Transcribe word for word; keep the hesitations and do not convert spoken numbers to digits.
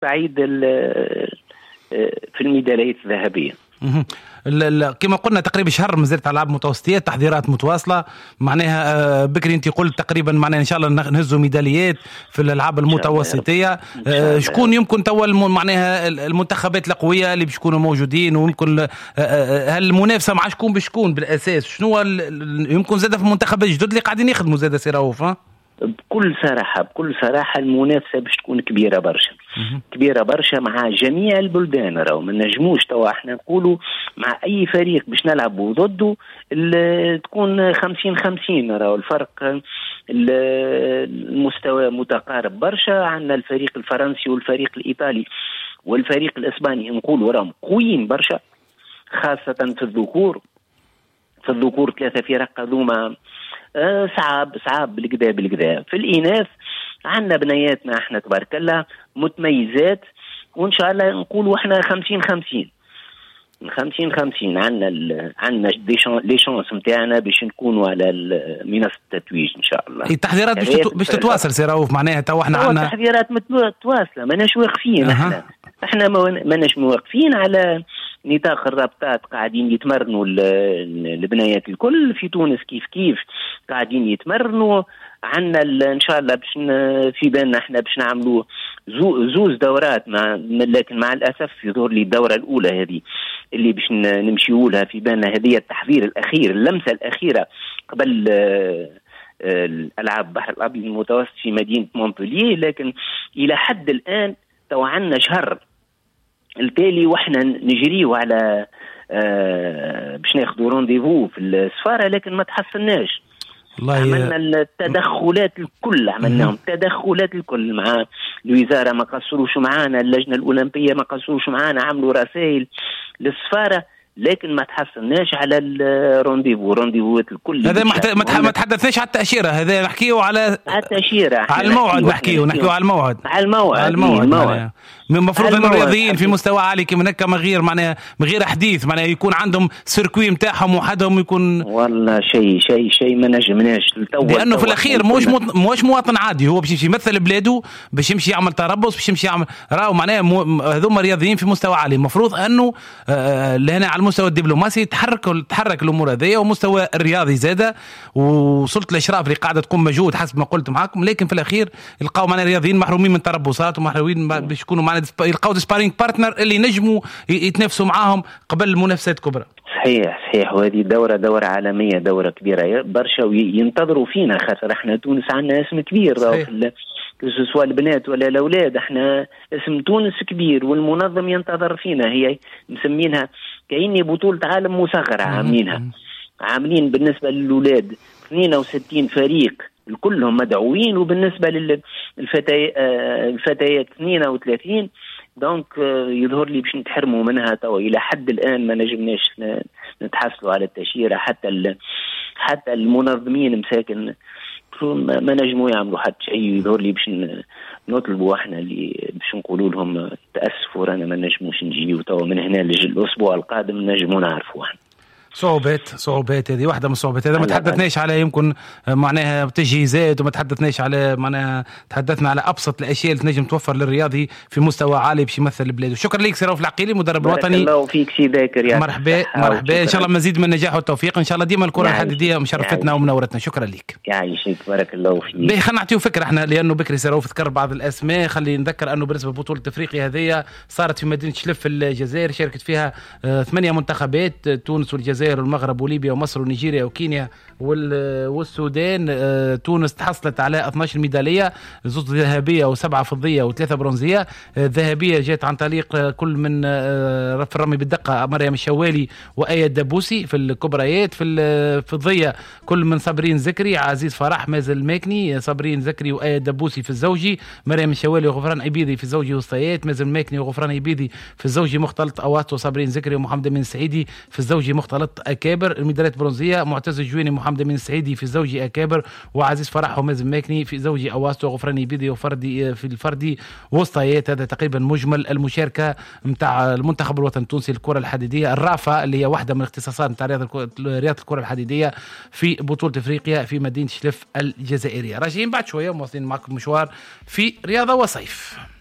صعيد في الميداليات الذهبية. كما قلنا تقريبا شهر مازالت ألعاب متوسطية، تحضيرات متواصلة معناها. بكري انت قلت تقريبا معناها ان شاء الله نهزوا ميداليات في الألعاب المتوسطية. شكون يمكن تول معناها المنتخبات القوية اللي بيكونوا موجودين، ويمكن هل المنافسة مع شكون بشكون بالأساس؟ شنو يمكن زاد في المنتخبات الجدد اللي قاعدين يخدموا زاد سيراوف؟ بكل صراحة بكل صراحة المنافسة باش تكون كبيرة برشا كبيرة برشا مع جميع البلدان. راهو ما نجموش توا احنا نقولوا مع أي فريق باش نلعبوا ضده تكون خمسين خمسين. راهو الفرق المستوى متقارب برشا. عندنا الفريق الفرنسي والفريق الإيطالي والفريق الإسباني نقولوا راهم قويين برشا، خاصة في الذكور. في الذكور ثلاثة فرق هذوما أه صعب صعب بالكدا بالكدا. في الإناث عندنا بنياتنا احنا تبارك الله متميزات، وإن شاء الله نقولوا احنا خمسين خمسين خمسين خمسين. عندنا ال... عندنا لي شانس نتاعنا باش نكونوا على منصة التتويج إن شاء الله. التحضيرات باش تتو... باش تتواصل سيراوف معناها تو احنا عندنا التحضيرات متواصلة، ماناش واقفين أه. احنا احنا ماناش واقفين على نطاق الرابطات. قاعدين يتمرنوا البنايات الكل في تونس كيف كيف قاعدين يتمرنوا. عندنا ان شاء الله باش في بالنا احنا باش نعملوا زوز دورات، مع لكن مع الاسف يظهر لي الدوره الاولى هذه اللي باش نمشيوا لها في بالنا هذه التحضير الاخير، اللمسه الاخيره قبل الالعاب بحر الابيض المتوسط في مدينه مونبولييه. لكن الى حد الان تو عندنا شهر التالي واحنا نجريوا على آه باش ناخذوا رونديفو في السفاره، لكن ما تحصلناش. عملنا التدخلات الكل، عملناهم التدخلات الكل مع الوزاره، ما قصروش معانا. اللجنه الاولمبيه ما قصروش معانا، عملوا رسائل للسفاره، لكن ما تحصلناش على الرونديفو رونديفوات الكل. هذا ما تحدثناش على التأشيرة، هذا نحكيه على على التأشيرة، على الموعد. نحكيه نحكيه على الموعد على الموعد على الموعد. المفروض ان الرياضيين في مستوى عالي كما هكا من غير معناها من غير حديث معناها يكون عندهم سيركوي نتاعهم وحدهم يكون والله شيء شيء شيء ما نجمناش. لانه في الاخير مش مش مواطن عادي، هو باش يمشي يمثل بلاده، باش يمشي يعمل تربص، باش يمشي يعمل راهو معناها هذوما رياضيين في مستوى عالي. المفروض انه آه لهنا على المستوى الدبلوماسي تحرك تحرك الامور هذيا، ومستوى الرياضي زاده، وصلت الاشراف اللي قاعده تقوم مجهود حسب ما قلت معكم. لكن في الاخير يلقاو معنا رياضيين محرومين من تربصات ومحرومين باش يكونوا معنا يلقاو سبارينج بارتنر اللي نجموا يتنافسوا معاهم قبل المنافسات كبرى. صحيح صحيح. وهذه دورة دورة عالمية، دورة كبيرة برشا، وينتظروا فينا خاطر احنا تونس عندنا اسم كبير سواء البنات ولا الأولاد. احنا اسم تونس كبير والمنظم ينتظر فينا. هي مسمينها كأني بطولة عالم مصغرة عاملينها. عاملين بالنسبة للأولاد اثنين وستين فريق كلهم مدعوين، وبالنسبة للفتيات الفتيات اثنين وثلاثين. دونك يظهر لي باش نتحرموا منها توا. الى حد الان ما نجمناش نتحصلوا على التأشيرة. حتى حتى المنظمين مساكن ما نجموا يعملوا حتى شيء. يظهر لي باش نطلبوا احنا اللي باش نقولوا لهم تأسفوا رانا ما نجموش نجيو توا من هنا للاسبوع القادم نجموا نعرفوا احنا. صعوبات صعوبات هذه واحدة من الصعوبات. هذا ما تحدثناش على يمكن معناها تجهيزات، وما تحدثناش على معناها تحدثنا على أبسط الأشياء اللي تنجم توفر للرياضي في مستوى عالي باش يمثل البلاد. شكرا لك سيراوف العقيلي مدرب الوطني. الله فيك سي ذاكر. مرحبا مرحبا، إن شاء الله مزيد من النجاح والتوفيق إن شاء الله. ديما الكرة الحديدية مشرفتنا ومنورتنا. شكرا لك. يعيشك بارك الله فيك. باهي خلينا نعطيو فكرة احنا، لأنه بكري سيراوف ذكر بعض الأسماء. خلي نذكر أنه بالنسبة لبطولة أفريقيا هذه صارت في مدينة شلف في الجزائر، شاركت فيها آه ثمانية منتخبات، تونس والجزائر والمغرب وليبيا ومصر ونيجيريا وكينيا والسودان. تونس تحصلت على اثناشر ميدالية، زوج ذهبية وسبعة فضية وثلاثة برونزية. الذهبية جاءت عن طريق كل من رفع الرمي بالدقة مريم الشوالي وآية دبوسي في الكبريات. في الفضية كل من صابرين زكري عزيز فرح مازل الماكني. صابرين زكري وآية دبوسي في الزوجي، مريم الشوالي وغفران عبيدي في الزوجي وسطيات، مازل الماكني وغفران عبيدي في الزوجي مختلط أواسط، وصابرين زكري ومحمد أمين السعيدي في الزوجي مختلط أكابر. الميداليات برونزية معتز الجويني محمد أمين السعيدي في الزوجي أكابر، وعزيز فرح ومازن ماكني في زوجي أواسط، وغفران يبيدي وفردي في الفردي وسطيات. هذا تقريبا مجمل المشاركة متاع المنتخب الوطني التونسي للكرة الحديدية الرافة، اللي هي واحدة من الاختصاصات متاع رياضة الكرة الحديدية في بطولة أفريقيا في مدينة شلف الجزائرية. راجعين بعد شوية مواصلين معكم مشوار في رياضة وصيف.